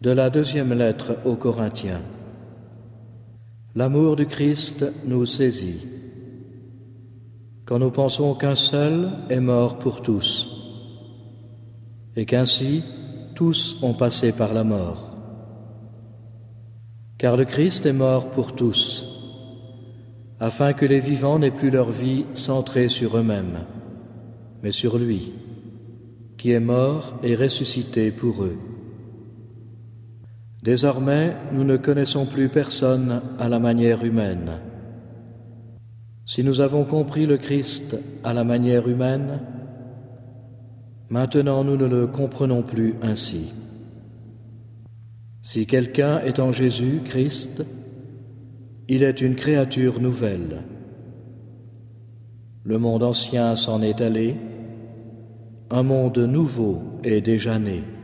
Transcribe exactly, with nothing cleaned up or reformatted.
De la deuxième lettre aux Corinthiens. L'amour du Christ nous saisit. Quand nous pensons qu'un seul est mort pour tous, et qu'ainsi tous ont passé par la mort. Car le Christ est mort pour tous, afin que les vivants n'aient plus leur vie centrée sur eux-mêmes, mais sur lui, qui est mort et ressuscité pour eux. Désormais, nous ne connaissons plus personne à la manière humaine. Si nous avons compris le Christ à la manière humaine, maintenant nous ne le comprenons plus ainsi. Si quelqu'un est en Jésus-Christ, il est une créature nouvelle. Le monde ancien s'en est allé, un monde nouveau est déjà né.